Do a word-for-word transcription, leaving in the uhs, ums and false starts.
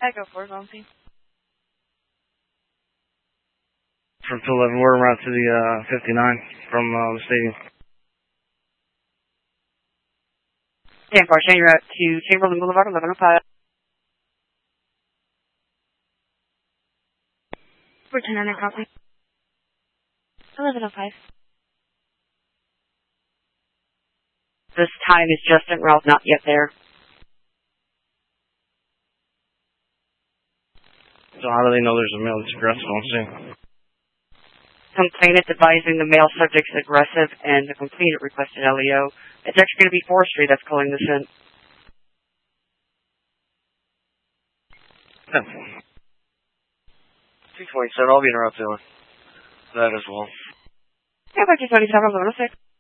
Echo four, Valentine. From two eleven, we're around to the uh, fifty-nine from uh, the stadium. ten four, change route to Chamberlain Boulevard, eleven oh five. We're ten nine, copy. eleven oh five. This time is just en route, not yet there. So how do they know there's a male that's aggressive on scene? Complainant advising the male subject's aggressive, and the complainant requested L E O. It's actually going to be forestry that's calling this in. six forty-seven, I'll be in route to that as well. Yeah, two twenty-seven, eleven oh six.